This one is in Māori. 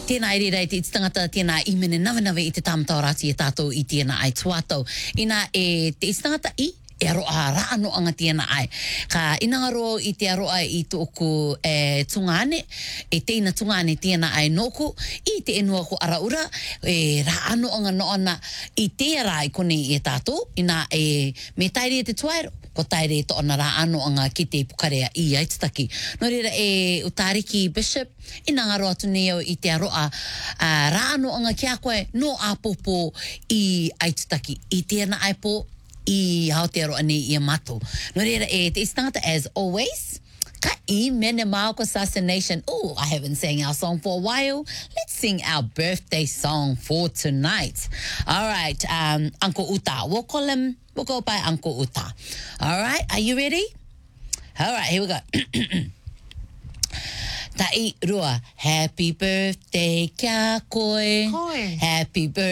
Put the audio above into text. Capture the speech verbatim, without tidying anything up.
tēnā e reira i te tangata tēnā i mene nawe nawe i te tāmatau rāti e tātou i tēnā ai tuatau. Ina e te tangata i e aroa rāno anga tēnā ai. Ka inangaro i te aroa i tōku e tungane, e teina tungane tēnā ai nōku, i te enua ko araura, e rāno anga noana i te ara i kone i e tātou, ina e me taire e te tuairo, ko taire to ona rāno anga ki te pukarea i aitutaki. No reira e utariki Bishop, inangaro atu neo i te aroa, uh, rāno anga ki a koe no a popo i aitutaki, i tēnā ai po, I Aotearoa nei I mato. No reira e te istangata as always. Ka I mene Maoko Sasa Nation. Oh, I haven't sang our song for a while. Let's sing our birthday song for tonight. All right, um, Uncle Uta. We'll call him, we'll go by Uncle Uta. All right, are you ready? All right, here we go. Tai rua. Happy birthday kia koe. Koe. Happy birthday.